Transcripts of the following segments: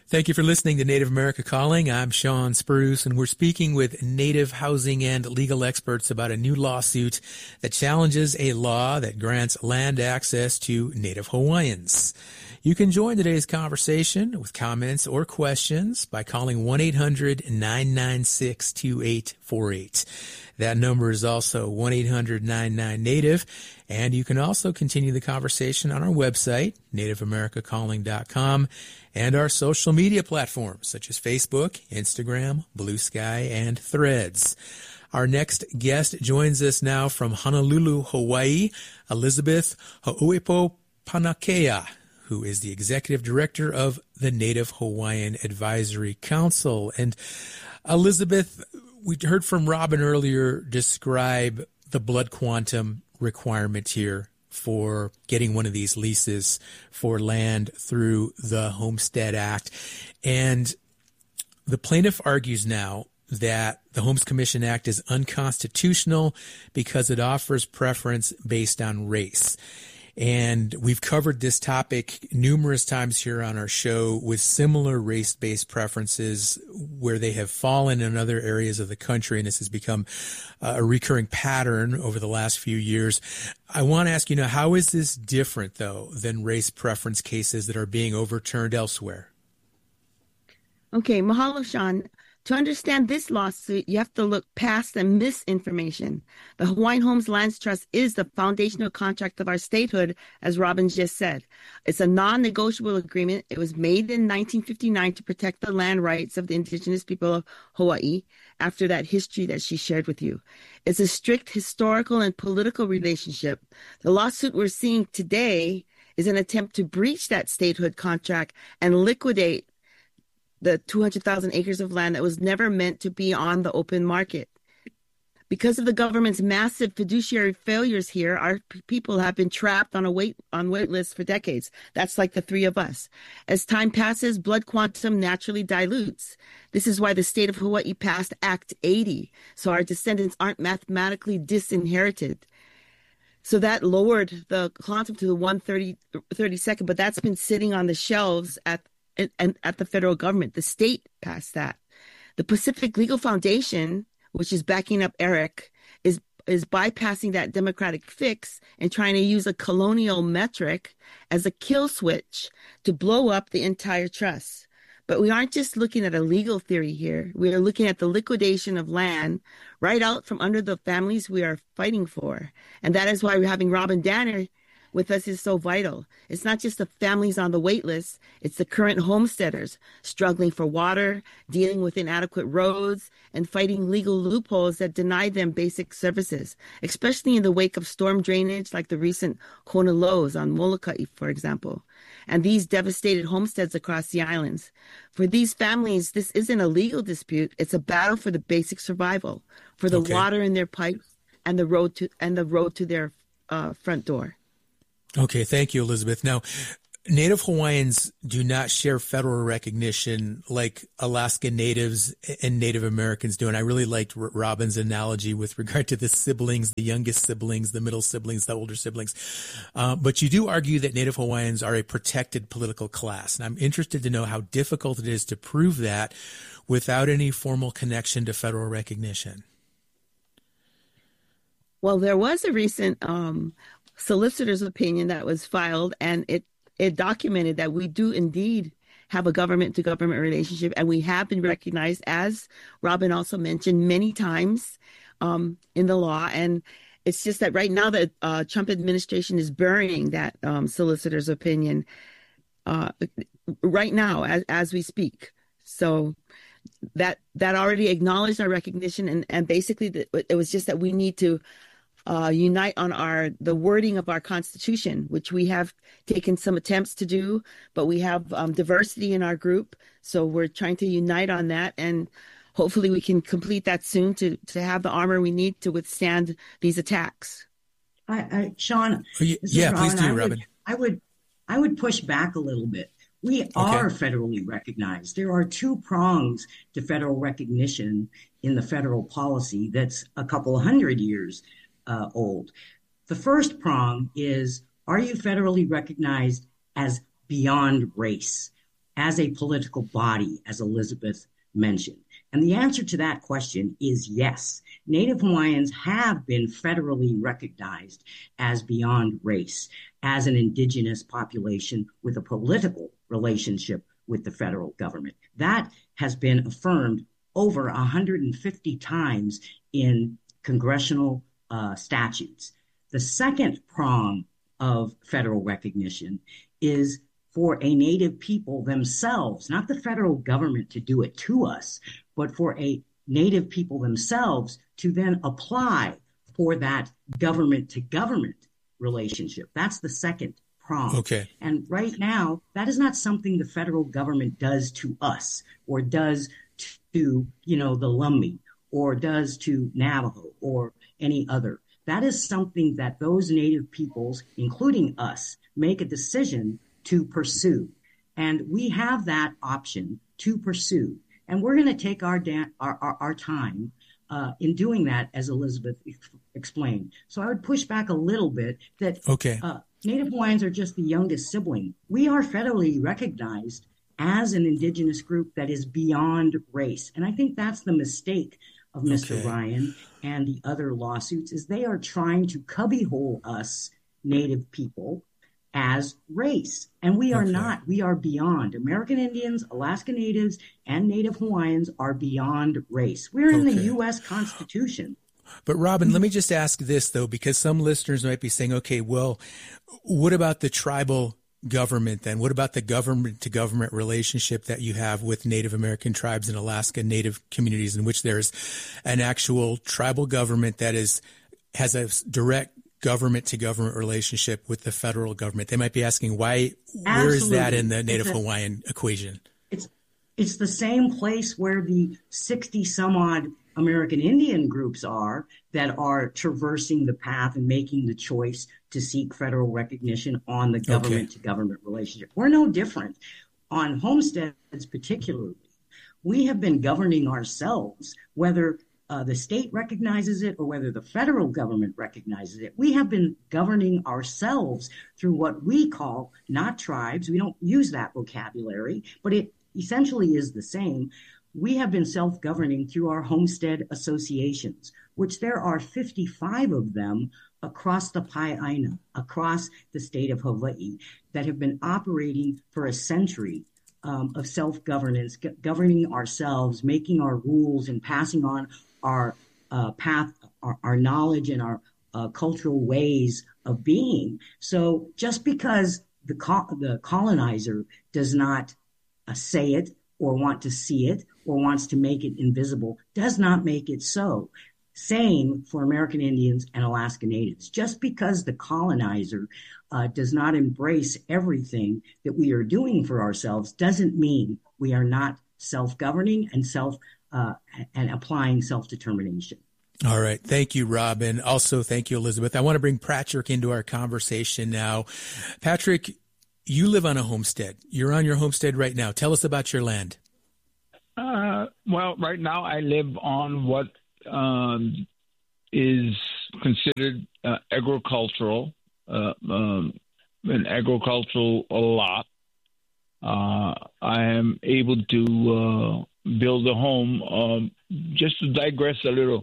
Thank you for listening to Native America Calling. I'm Sean Spruce, and we're speaking with Native housing and legal experts about a new lawsuit that challenges a law that grants land access to Native Hawaiians. You can join today's conversation with comments or questions by calling 1-800-996-2848. That number is also 1-800-99-NATIVE, and you can also continue the conversation on our website, nativeamericacalling.com, and our social media platforms such as Facebook, Instagram, Blue Sky, and Threads. Our next guest joins us now from Honolulu, Hawaii, Elizabeth Hauipo Panakea, who is the executive director of the Native Hawaiian Advisory Council. And Elizabeth, we heard from Robin earlier describe the blood quantum requirement here for getting one of these leases for land through the Homestead Act. And the plaintiff argues now that the Homes Commission Act is unconstitutional because it offers preference based on race. And we've covered this topic numerous times here on our show with similar race-based preferences where they have fallen in other areas of the country, and this has become a recurring pattern over the last few years. I want to ask you now, how is this different, though, than race preference cases that are being overturned elsewhere? Okay, mahalo, Sean. To understand this lawsuit, you have to look past the misinformation. The Hawaiian Homes Lands Trust is the foundational contract of our statehood, as Robin just said. It's a non-negotiable agreement. It was made in 1959 to protect the land rights of the indigenous people of Hawaii after that history that she shared with you. It's a strict historical and political relationship. The lawsuit we're seeing today is an attempt to breach that statehood contract and liquidate the 200,000 acres of land that was never meant to be on the open market. Because of the government's massive fiduciary failures here, our people have been trapped on wait lists for decades. That's like the three of us. As time passes, blood quantum naturally dilutes. This is why the state of Hawaii passed Act 80, so our descendants aren't mathematically disinherited. So that lowered the quantum to the 1/32nd, but that's been sitting on the shelves at the federal government. The state passed that. The Pacific Legal Foundation, which is backing up Eric, is bypassing that democratic fix and trying to use a colonial metric as a kill switch to blow up the entire trust. But we aren't just looking at a legal theory here. We are looking at the liquidation of land right out from under the families we are fighting for. And that is why we're having Robin Danner with us is so vital. It's not just the families on the wait list, it's the current homesteaders struggling for water, dealing with inadequate roads, and fighting legal loopholes that deny them basic services, especially in the wake of storm drainage like the recent Kona lows on Molokai, for example, and these devastated homesteads across the islands. For these families, this isn't a legal dispute, it's a battle for the basic survival, for the water in their pipes and the road to their front door. Okay, thank you, Elizabeth. Now, Native Hawaiians do not share federal recognition like Alaska Natives and Native Americans do. And I really liked Robin's analogy with regard to the siblings, the youngest siblings, the middle siblings, the older siblings. But you do argue that Native Hawaiians are a protected political class. And I'm interested to know how difficult it is to prove that without any formal connection to federal recognition. Well, there was a recent solicitor's opinion that was filed, and it documented that we do indeed have a government-to-government relationship, and we have been recognized, as Robin also mentioned, many times in the law. And it's just that right now the Trump administration is burying that solicitor's opinion right now as we speak. So that already acknowledged our recognition, and basically it was just that we need to unite on the wording of our Constitution, which we have taken some attempts to do, but we have diversity in our group. So we're trying to unite on that, and hopefully we can complete that soon to have the armor we need to withstand these attacks. Sean, yeah, please do, Robin. I would push back a little bit. We are federally recognized. There are two prongs to federal recognition in the federal policy that's a couple of hundred years old. The first prong is, are you federally recognized as beyond race? as a political body, as Elizabeth mentioned? And the answer to that question is yes. Native Hawaiians have been federally recognized as beyond race, as an indigenous population with a political relationship with the federal government. That has been affirmed over 150 times in congressional statutes. The second prong of federal recognition is for a Native people themselves, not the federal government to do it to us, but for a Native people themselves to then apply for that government to government relationship. That's the second prong. Okay. And right now, that is not something the federal government does to us or does to, the Lumbee or does to Navajo or any other. That is something that those Native peoples, including us, make a decision to pursue. And we have that option to pursue. And we're going to take our time in doing that, as Elizabeth explained. So I would push back a little bit that Native Hawaiians are just the youngest sibling. We are federally recognized as an indigenous group that is beyond race. And I think that's the mistake of Mr. Ryan and the other lawsuits, is they are trying to cubbyhole us Native people as race. And we are not. We are beyond. American Indians, Alaska Natives, and Native Hawaiians are beyond race. We're in the U.S. Constitution. But Robin, let me just ask this, though, because some listeners might be saying, okay, well, what about the tribal government then? What about the government to government relationship that you have with Native American tribes and Alaska Native communities, in which there's an actual tribal government that has a direct government to government relationship with the federal government? They might be asking, why? Absolutely. Where is that in the Native Hawaiian equation? It's the same place where the 60 some odd American Indian groups are that are traversing the path and making the choice to seek federal recognition on the government to government relationship. We're no different. On homesteads particularly, we have been governing ourselves, whether the state recognizes it or whether the federal government recognizes it. We have been governing ourselves through what we call, not tribes, we don't use that vocabulary, but it essentially is the same. We have been self-governing through our homestead associations, which there are 55 of them across the Pai'aina, across the state of Hawaii, that have been operating for a century of self-governance, governing ourselves, making our rules, and passing on our path, our knowledge, and our cultural ways of being. So just because the colonizer does not say it or want to see it or wants to make it invisible does not make it so. Same for American Indians and Alaska Natives. Just because the colonizer does not embrace everything that we are doing for ourselves doesn't mean we are not self-governing and and applying self-determination. All right. Thank you, Robin. Also, thank you, Elizabeth. I want to bring Patrick into our conversation now. Patrick, you live on a homestead. You're on your homestead right now. Tell us about your land. Well, right now I live on what is considered agricultural, an agricultural lot. I am able to build a home. Just to digress a little,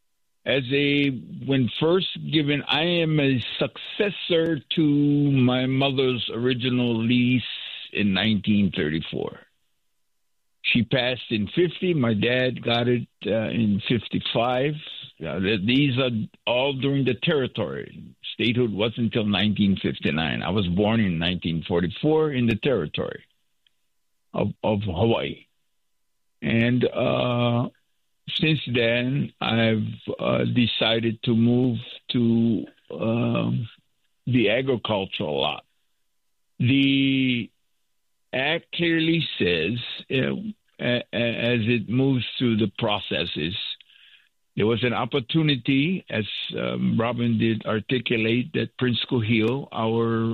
when first given, I am a successor to my mother's original lease in 1934. She passed in 50. My dad got it in 55. These are all during the territory. Statehood wasn't until 1959. I was born in 1944 in the territory of Hawaii. And since then, I've decided to move to the agricultural lot. The Act clearly says, as it moves through the processes, there was an opportunity, as Robin did articulate, that Prince Kuhio, our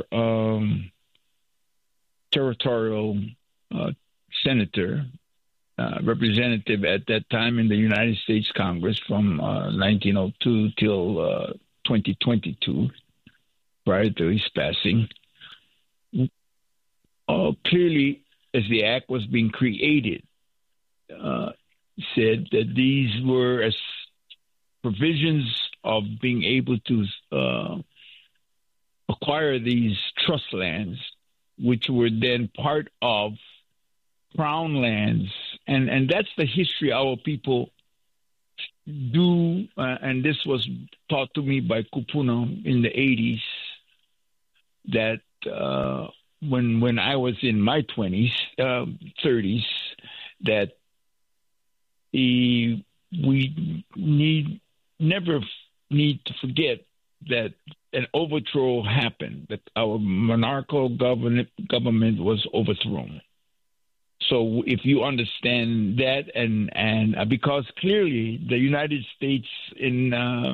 territorial senator, representative at that time in the United States Congress from 1902 till 2022, prior to his passing, clearly as the act was being created, said that these were as provisions of being able to acquire these trust lands, which were then part of crown lands. And that's the history our people do. And this was taught to me by Kupuna in the 80s, that when I was in my 30s, that we never need to forget that an overthrow happened, that our monarchical government was overthrown. So if you understand that, and because clearly the United States in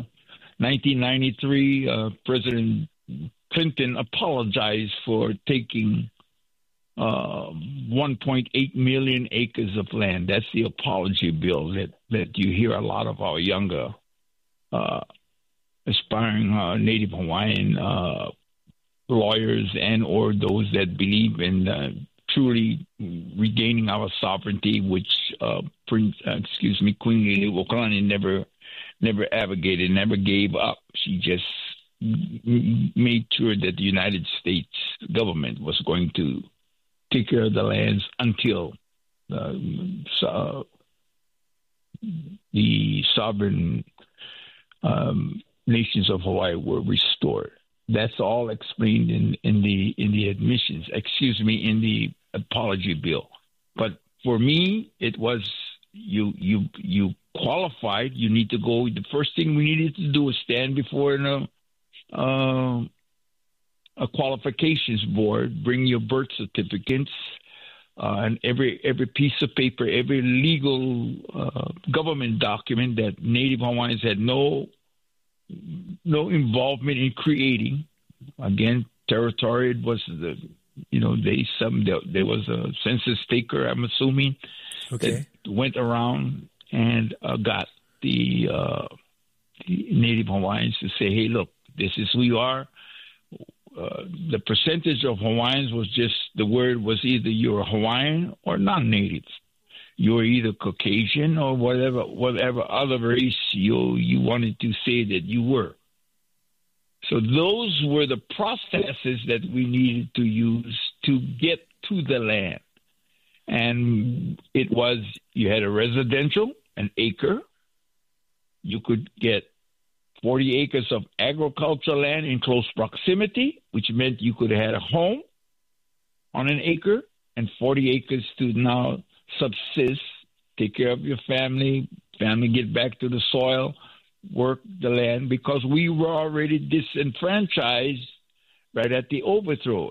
1993, President Clinton apologized for taking 1.8 million acres of land. That's the apology bill that you hear a lot of our younger aspiring Native Hawaiian lawyers and or those that believe in truly regaining our sovereignty, which Queen Liliuokalani never advocated, never gave up. She just made sure that the United States government was going to take care of the lands until the sovereign nations of Hawaii were restored. That's all explained in the admissions. In the apology bill. But for me, it was you qualified. You need to go. The first thing we needed to do was stand before a qualifications board, bring your birth certificates, and every piece of paper, every legal government document that Native Hawaiians had no involvement in creating. Again, territory was there was a census taker, I'm assuming, that went around and got the Native Hawaiians to say, hey, look, this is who you are. The percentage of Hawaiians was just, the word was either you're Hawaiian or non-native. You're either Caucasian or whatever other race you wanted to say that you were. So those were the processes that we needed to use to get to the land. And it was, you had a residential, an acre. You could get 40 acres of agricultural land in close proximity, which meant you could have had a home on an acre, and 40 acres to now subsist, take care of your family get back to the soil, work the land, because we were already disenfranchised right at the overthrow,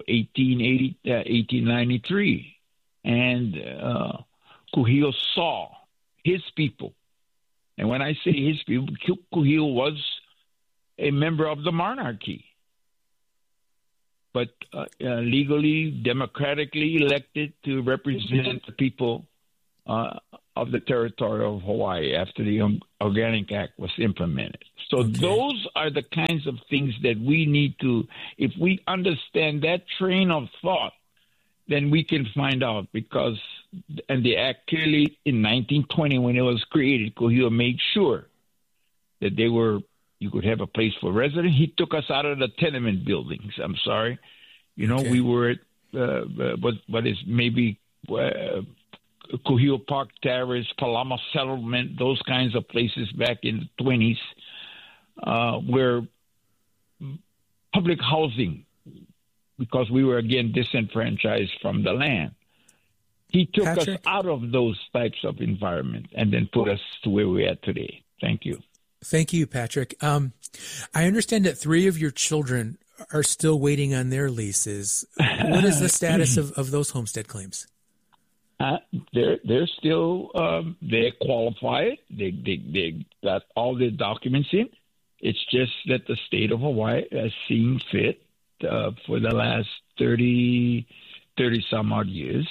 1893. And Kuhio saw his people. And when I say his people, Kuhio was a member of the monarchy, but legally, democratically elected to represent the people of the territory of Hawaii after the Organic Act was implemented. So those are the kinds of things that we need to, if we understand that train of thought, then we can find out, because, and the Act clearly in 1920, when it was created, Kuhio made sure that you could have a place for residents. He took us out of the tenement buildings. I'm sorry. We were at what is maybe Kuhio Park Terrace, Palama Settlement, those kinds of places back in the 20s, where public housing, because we were, again, disenfranchised from the land. He took us out of those types of environment and then put us to where we're at today. Thank you. Thank you, Patrick. I understand that 3 of your children are still waiting on their leases. What is the status of those homestead claims? They're still they're qualified. They got all their documents in. It's just that the state of Hawaii has seen fit for the last 30 some odd years.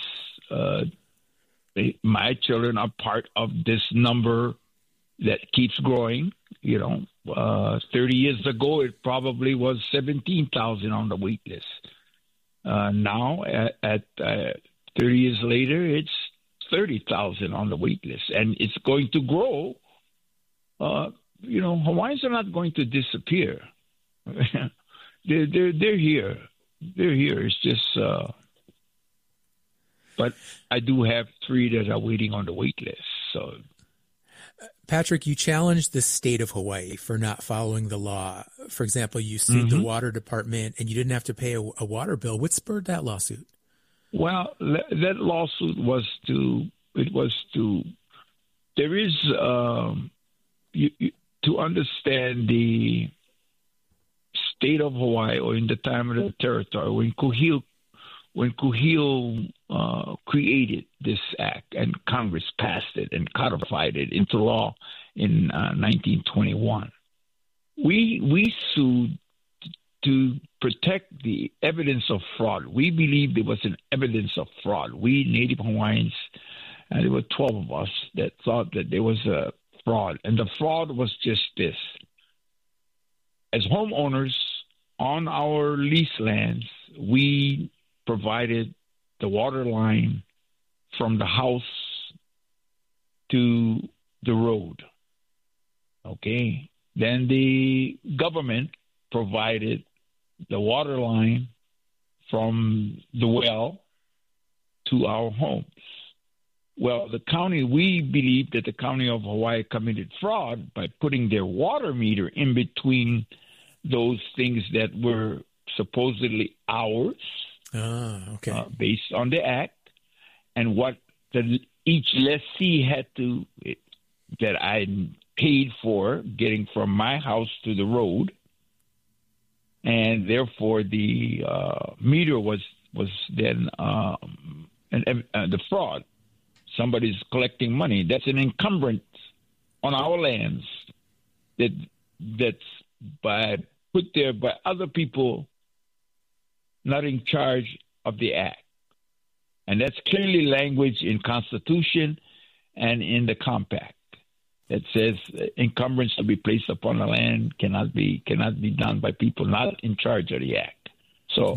My children are part of this number that keeps growing. 30 years ago, it probably was 17,000 on the wait list. Now, at 30 years later, it's 30,000 on the wait list, and it's going to grow. Hawaiians are not going to disappear. They're here. They're here. It's just, but I do have 3 that are waiting on the wait list. So, Patrick, you challenged the state of Hawaii for not following the law. For example, you sued the water department, and you didn't have to pay a water bill. What spurred that lawsuit? Well, that lawsuit was there is, to understand the state of Hawaii, or in the time of the territory, when Kuhio created this act and Congress passed it and codified it into law in 1921, we sued to protect the evidence of fraud. We believed there was an evidence of fraud. We Native Hawaiians, and there were 12 of us that thought that there was a fraud. And the fraud was just this. As homeowners on our lease lands, we provided the water line from the house to the road. Okay? Then the government provided the water line from the well to our homes. Well, we believe that the county of Hawaii committed fraud by putting their water meter in between those things that were supposedly ours, based on the act, and what each lessee had to, that I paid for getting from my house to the road. And therefore, the meter was then the fraud. Somebody's collecting money. That's an encumbrance on our lands that's put there by other people not in charge of the act. And that's clearly language in Constitution and in the compact that says encumbrance to be placed upon the land cannot be done by people not in charge of the act. So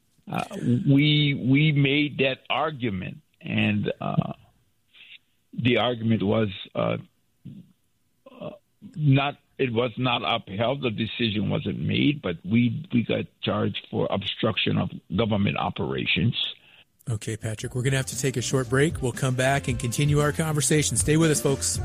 we made that argument, and the argument was it was not upheld. The decision wasn't made, but we got charged for obstruction of government operations. Okay, Patrick, we're going to have to take a short break. We'll come back and continue our conversation. Stay with us, folks.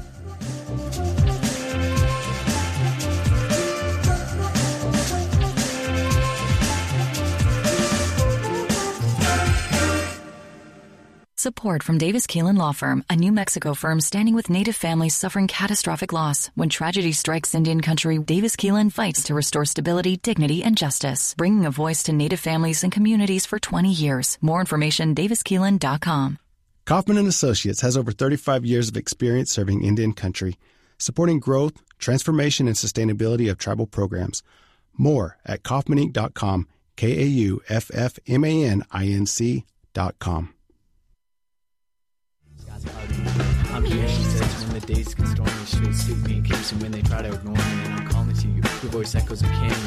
Support from Davis Keelan Law Firm, a New Mexico firm standing with Native families suffering catastrophic loss. When tragedy strikes Indian country, Davis Keelan fights to restore stability, dignity, and justice, bringing a voice to Native families and communities for 20 years. More information, daviskeelan.com. Kaufman & Associates has over 35 years of experience serving Indian country, supporting growth, transformation, and sustainability of tribal programs. More at kaufmaninc.com, KAUFFMANINC.com. I'm here, she says, when the days get stormy, straight suit me and keeps them when they try to ignore me. And I'm calling to you, your voice echoes of candy.